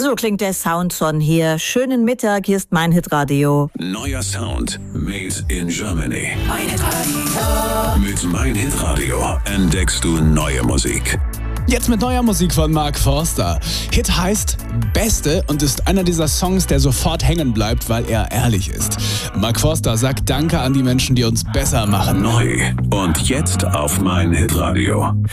So klingt der Soundson hier. Schönen Mittag, hier ist mein Hitradio. Neuer Sound made in Germany. Mein Hitradio. Mit Mein Hitradio entdeckst du neue Musik. Jetzt mit neuer Musik von Mark Forster. Hit heißt Beste und ist einer dieser Songs, der sofort hängen bleibt, weil er ehrlich ist. Mark Forster sagt Danke an die Menschen, die uns besser machen. Neu und jetzt auf Mein Hitradio.